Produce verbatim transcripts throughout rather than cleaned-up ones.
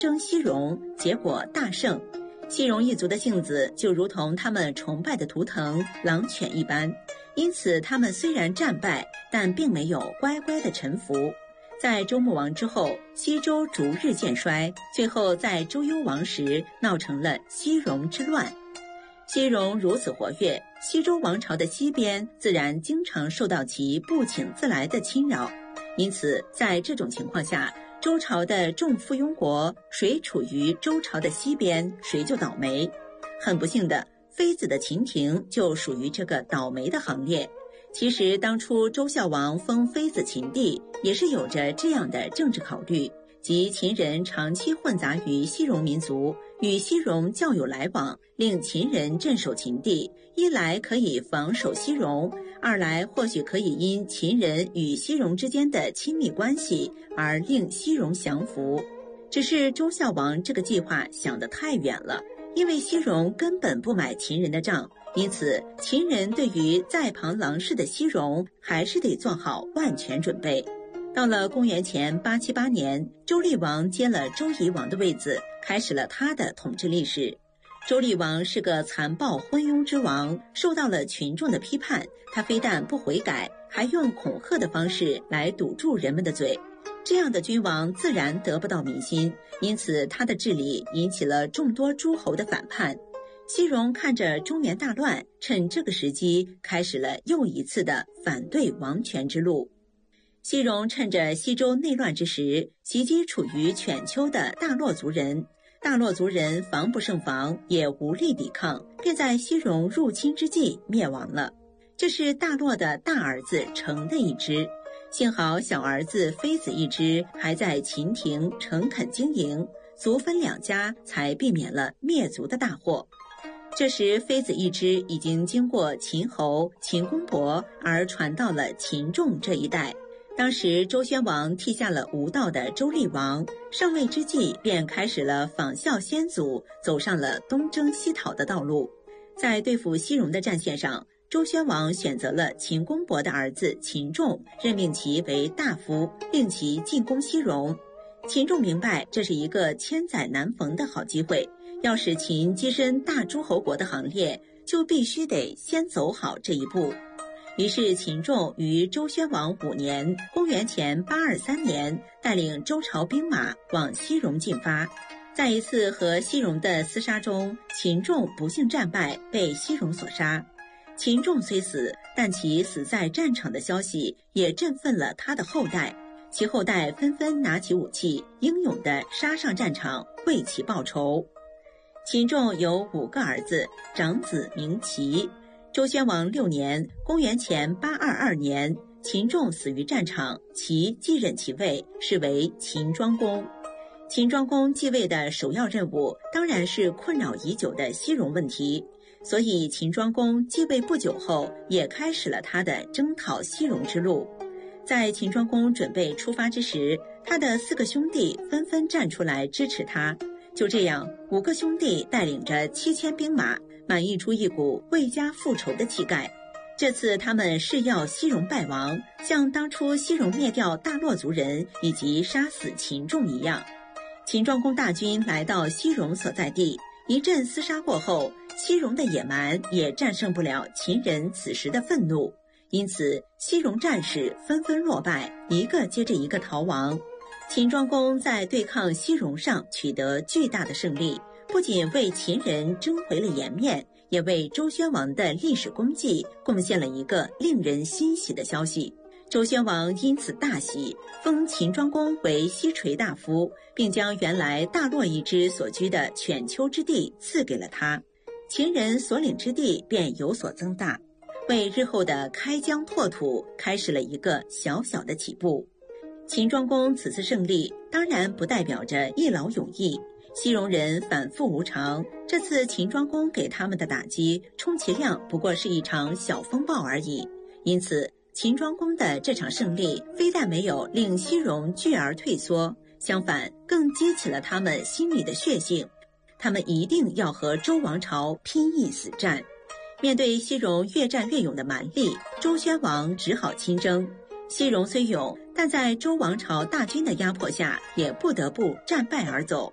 征西戎，结果大胜。西戎一族的性子就如同他们崇拜的图腾狼犬一般，因此他们虽然战败，但并没有乖乖的臣服。在周穆王之后，西周逐日渐衰，最后在周幽王时闹成了西戎之乱。西戎如此活跃，西周王朝的西边自然经常受到其不请自来的侵扰，因此在这种情况下，周朝的众附庸国谁处于周朝的西边，谁就倒霉。很不幸的，妃子的秦庭就属于这个倒霉的行列。其实当初周孝王封妃子秦帝，也是有着这样的政治考虑，即秦人长期混杂于西戎民族，与西戎较有来往，令秦人镇守秦地，一来可以防守西戎，二来或许可以因秦人与西戎之间的亲密关系而令西戎降服。只是周孝王这个计划想得太远了，因为西戎根本不买秦人的账，因此秦人对于在旁郎氏的西戎还是得做好万全准备。到了公元前八七八年，周厉王接了周夷王的位子，开始了他的统治历史。周厉王是个残暴昏庸之王，受到了群众的批判，他非但不悔改，还用恐吓的方式来堵住人们的嘴。这样的君王自然得不到民心，因此他的治理引起了众多诸侯的反叛。西戎看着中原大乱，趁这个时机开始了又一次的反对王权之路。西戎趁着西周内乱之时，袭击处于犬丘的大洛族人。大洛族人防不胜防，也无力抵抗，便在西戎入侵之际灭亡了。这是大洛的大儿子成的一支，幸好小儿子妃子一支还在秦庭诚恳经营，族分两家，才避免了灭族的大祸。这时妃子一支已经经过秦侯、秦公伯而传到了秦仲这一代。当时周宣王替下了无道的周厉王，上位之际便开始了仿效先祖，走上了东征西讨的道路。在对付西戎的战线上，周宣王选择了秦公伯的儿子秦仲，任命其为大夫，令其进攻西戎。秦仲明白这是一个千载难逢的好机会，要使秦跻身大诸侯国的行列，就必须得先走好这一步。于是秦仲于周宣王五年，公元前八二三年，带领周朝兵马往西戎进发。在一次和西戎的厮杀中，秦仲不幸战败，被西戎所杀。秦仲虽死，但其死在战场的消息也振奋了他的后代，其后代纷纷拿起武器，英勇地杀上战场，为其报仇。秦仲有五个儿子，长子名齐。周宣王六年，公元前八二二年，秦仲死于战场，齐继任其位，是为秦庄公。秦庄公继位的首要任务当然是困扰已久的西戎问题，所以秦庄公继位不久后，也开始了他的征讨西戎之路。在秦庄公准备出发之时，他的四个兄弟纷纷站出来支持他。就这样，五个兄弟带领着七千兵马，满溢出一股为家复仇的气概。这次他们誓要西戎败亡，像当初西戎灭掉大洛族人以及杀死秦仲一样。秦庄公大军来到西戎所在地，一阵厮杀过后，西戎的野蛮也战胜不了秦人此时的愤怒，因此西戎战士纷纷落败，一个接着一个逃亡。秦庄公在对抗西戎上取得巨大的胜利，不仅为秦人争回了颜面，也为周宣王的历史功绩贡献了一个令人欣喜的消息。周宣王因此大喜，封秦庄公为西垂大夫，并将原来大洛一支所居的犬丘之地赐给了他，秦人所领之地便有所增大，为日后的开疆拓土开始了一个小小的起步。秦庄公此次胜利当然不代表着一劳永逸，西戎人反复无常，这次秦庄公给他们的打击充其量不过是一场小风暴而已。因此秦庄公的这场胜利非但没有令西戎拒而退缩，相反更激起了他们心里的血性，他们一定要和周王朝拼一死战。面对西戎越战越勇的蛮力，周宣王只好亲征。西戎虽勇，但在周王朝大军的压迫下，也不得不战败而走。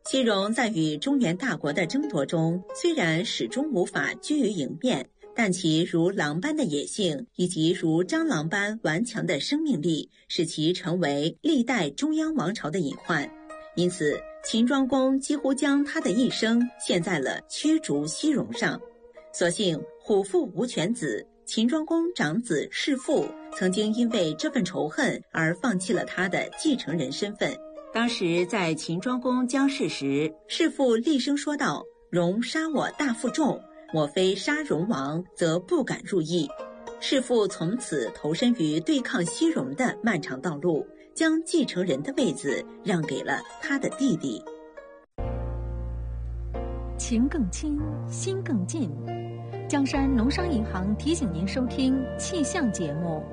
西戎在与中原大国的争夺中，虽然始终无法居于迎面，但其如狼般的野性以及如蟑螂般顽强的生命力，使其成为历代中央王朝的隐患。因此，秦庄公几乎将他的一生献在了驱逐西戎上。所幸虎父无犬子，秦庄公长子弑父曾经因为这份仇恨而放弃了他的继承人身份。当时在秦庄公将逝时，弑父厉声说道：“戎杀我大父众，我非杀戎王，则不敢入邑。”弑父从此投身于对抗西戎的漫长道路，将继承人的位子让给了他的弟弟。 情更亲，心更近。江山农商银行提醒您收听气象节目。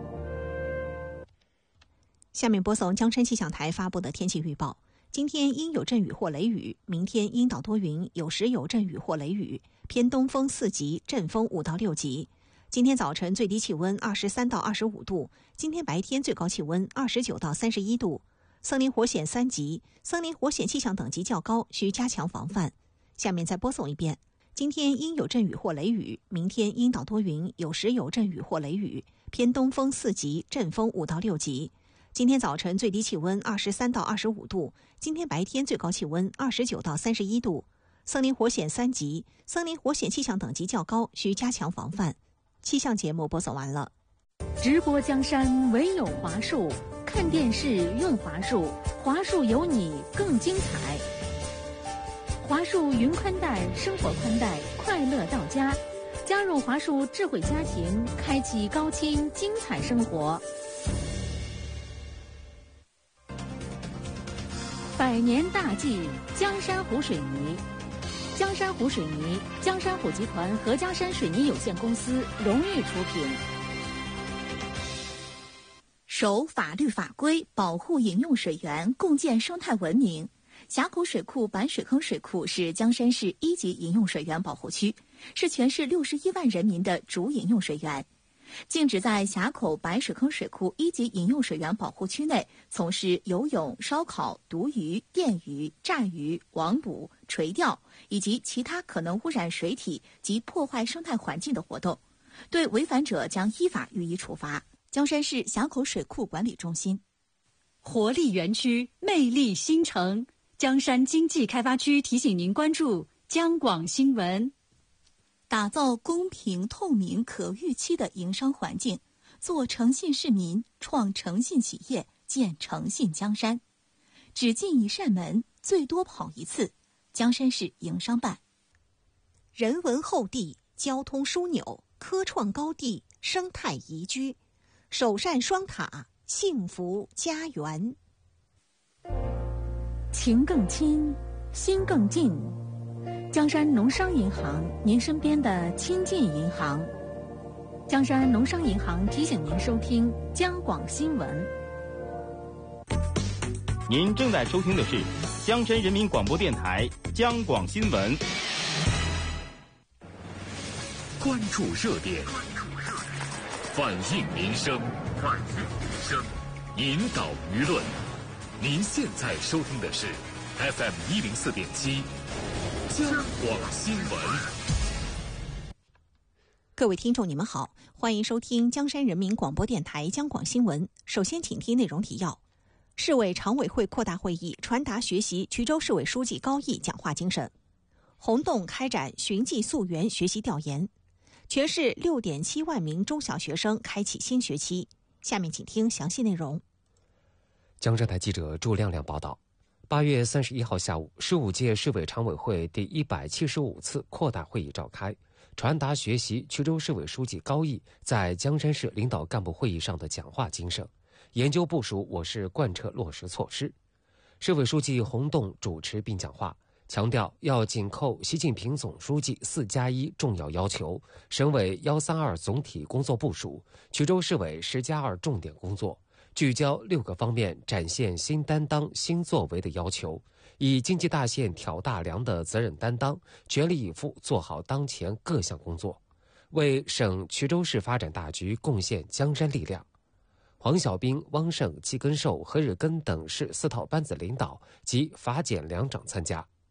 下面播送江山气象台发布的天气预报。今天阴有阵雨或雷雨，明天阴到多云，有时有阵雨或雷雨，偏东风四级，阵风五到六级。今天早晨最低气温二十三到二十五度，今天白天最高气温二十九到三十一度。森林火险三级，森林火险气象等级较高，需加强防范。下面再播送一遍。今天阴有阵雨或雷雨，明天阴到多云，有时有阵雨或雷雨，偏东风四级，阵风五到六级。今天早晨最低气温二十三到二十五度，今天白天最高气温二十九到三十一度。森林火险三级，森林火险气象等级较高，需加强防范。气象节目播送完了。 直播江山唯有华数，看电视用华数，华数有你更精彩。华数云宽带，生活宽带，快乐到家。加入华数智慧家庭，开启高清精彩生活。百年大计，江山湖水泥。江山湖水泥，江山湖集团和江山水泥有限公司荣誉出品。 守法律法规，保护饮用水源，共建生态文明。峡口水库板水坑水库是江山市一级饮用水源保护区，是全市六十一万人民的主饮用水源。禁止在峡口白水坑水库一级饮用水源保护区内从事游泳、烧烤、毒鱼、电鱼、炸鱼、网捕、垂钓以及其他可能污染水体及破坏生态环境的活动，对违反者将依法予以处罚。江山市峡口水库管理中心。 活力园区，魅力新城，江山经济开发区提醒您关注江广新闻。 打造公平、透明、可预期的营商环境，做诚信市民，创诚信企业，建诚信江山。只进一扇门，最多跑一次。江山市营商办。 人文厚地，交通枢纽，科创高地，生态宜居，首善双塔，幸福家园。 情更亲，心更近。江山农商银行，您身边的亲近银行。江山农商银行提醒您收听江广新闻。 您正在收听的是江山人民广播电台江广新闻。 关注热点，反映民生，反映民生，引导舆论。您现在收听的是 F M 一零四点七。江广新闻。 各位听众你们好，欢迎收听江山人民广播电台江广新闻。首先请听内容提要。市委常委会扩大会议传达学习衢州市委书记高毅讲话精神。洪洞开展寻迹溯源学习调研。全市 六点七万名中小学生开启新学期。下面请听详细内容。 江浙台记者祝亮亮报道。八月三十一号下午，十五届市委常委会第一百七十五次扩大会议召开，传达学习衢州市委书记高毅在江山市领导干部会议上的讲话精神，研究部署我市贯彻落实措施。市委书记洪洞主持并讲话，强调要紧扣习近平总书记四加一重要要求，省委幺三二总体工作部署，衢州市委十加二重点工作，聚焦六个方面展现新担当新作为的要求，以经济大线挑大梁的责任担当，全力以赴做好当前各项工作，为省衢州市发展大局贡献江山力量。黄小兵、汪胜、季根寿、何日根等市四套班子领导及法检两长参加。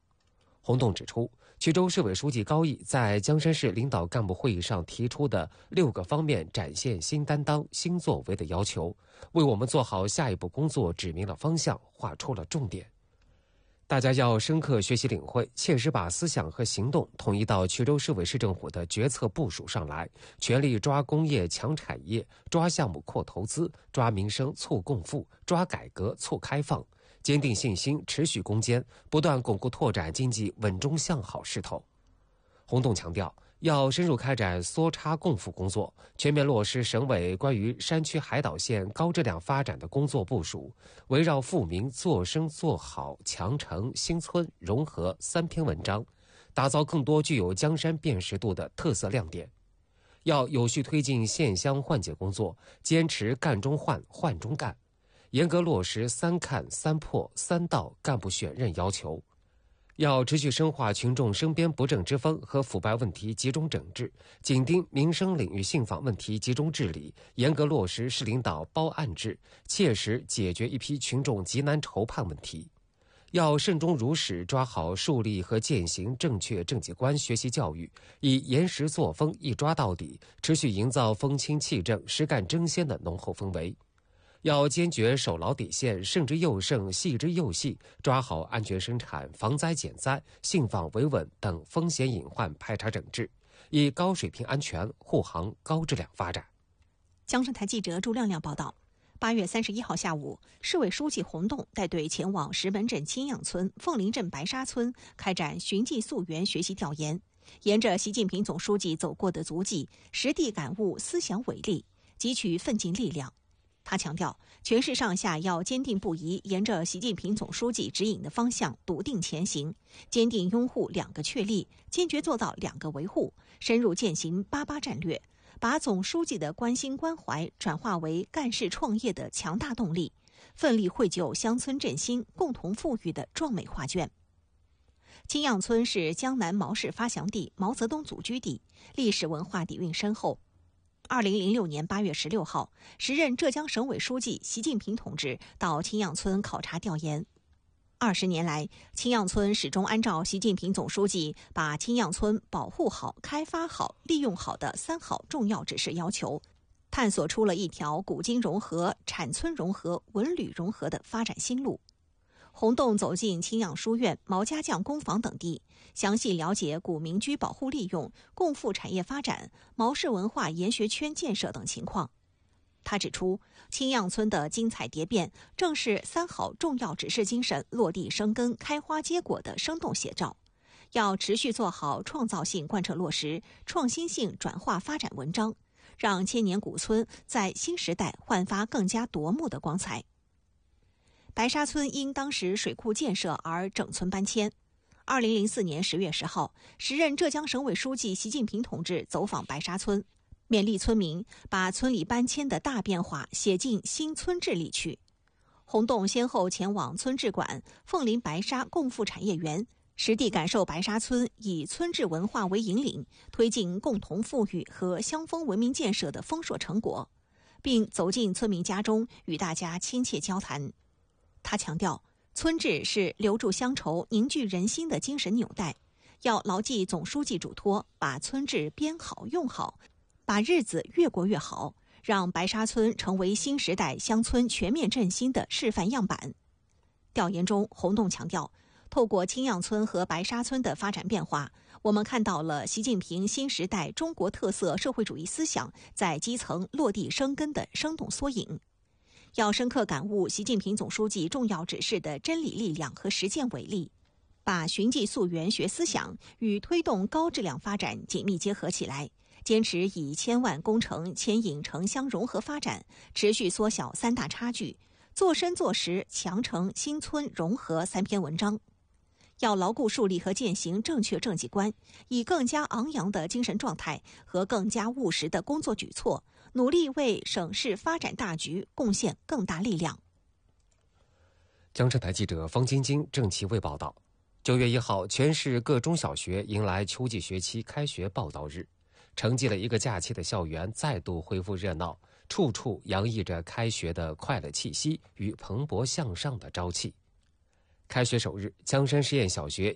洪栋指出，衢州市委书记高毅在江山市领导干部会议上提出的六个方面展现新担当、新作为的要求，为我们做好下一步工作指明了方向，画出了重点。大家要深刻学习领会，切实把思想和行动统一到衢州市委市政府的决策部署上来，全力抓工业强产业，抓项目扩投资，抓民生促共富，抓改革促开放，坚定信心，持续攻坚，不断巩固拓展经济稳中向好势头。洪栋强调，要深入开展缩差共富工作，全面落实省委关于山区海岛县高质量发展的工作部署，围绕富民做生做好、强城新村融合三篇文章，打造更多具有江山辨识度的特色亮点。要有序推进县乡换届工作，坚持干中换、换中干，严格落实三看三破三到干部选任要求。要持续深化群众身边不正之风和腐败问题集中整治，紧盯民生领域信访问题集中治理，严格落实市领导包案制，切实解决一批群众急难愁盼问题。要慎终如始，抓好树立和践行正确政绩观学习教育，以严实作风一抓到底，持续营造风清气正、实干争先的浓厚氛围。要坚决守牢底线，慎之又慎，细之又细，抓好安全生产、防灾减灾、信访维稳等风险隐患排查整治，以高水平安全护航高质量发展。 江山台记者朱亮亮报道。八月三十一号下午，市委书记洪栋带队前往石门镇青样村、凤林镇白沙村开展寻迹溯源学习调研，沿着习近平总书记走过的足迹，实地感悟思想伟力，汲取奋进力量。他强调，全市上下要坚定不移沿着习近平总书记指引的方向笃定前行，坚定拥护两个确立，坚决做到两个维护，深入践行八八战略，把总书记的关心关怀转化为干事创业的强大动力，奋力绘就乡村振兴、共同富裕的壮美画卷。青样村是江南毛氏发祥地、毛泽东祖居地，历史文化底蕴深厚。二零零六年八月十六号，时任浙江省委书记习近平同志到青样村考察调研。二十年来，青样村始终按照习近平总书记把青样村保护好、开发好、利用好的三好重要指示要求，探索出了一条古今融合、产村融合、文旅融合的发展新路。洪栋走进青样书院、毛家将工坊等地，详细了解古民居保护利用、共富产业发展、毛氏文化研学圈建设等情况。他指出，青样村的精彩蝶变，正是三好重要指示精神落地生根、开花结果的生动写照。要持续做好创造性贯彻落实、创新性转化发展文章，让千年古村在新时代焕发更加夺目的光彩。白沙村因当时水库建设而整村搬迁。二零零四年十月十号，时任浙江省委书记习近平同志走访白沙村，勉励村民把村里搬迁的大变化写进新村治里去。洪栋先后前往村治馆、凤林白沙共富产业园，实地感受白沙村以村治文化为引领，推进共同富裕和乡风文明建设的丰硕成果，并走进村民家中与大家亲切交谈。他强调，村治是留住乡愁、凝聚人心的精神纽带，要牢记总书记嘱托，把村治编好用好，把日子越过越好，让白沙村成为新时代乡村全面振兴的示范样板。调研中，洪栋强调，透过青样村和白沙村的发展变化，我们看到了习近平新时代中国特色社会主义思想在基层落地生根的生动缩影。要深刻感悟习近平总书记重要指示的真理力量和实践伟力，把寻迹溯源学思想与推动高质量发展紧密结合起来，坚持以千万工程牵引城乡融合发展，持续缩小三大差距，做深做实强城新村融合三篇文章。要牢固树立和践行正确政绩观，以更加昂扬的精神状态和更加务实的工作举措，努力为省市发展大局贡献更大力量。 江浙台记者方晶晶、郑其卫报道。九月一号，全市各中小学迎来秋季学期开学报到日，承继了一个假期的校园再度恢复热闹，处处洋溢着开学的快乐气息与蓬勃向上的朝气。开学首日，江山实验小学